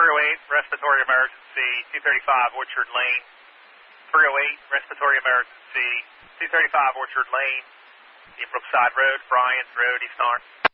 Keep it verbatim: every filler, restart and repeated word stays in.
three oh eight, respiratory emergency, two thirty-five Orchard Lane. three oh eight, respiratory emergency, two thirty-five Orchard Lane, in Brookside Road, Bryant Road, East Orange.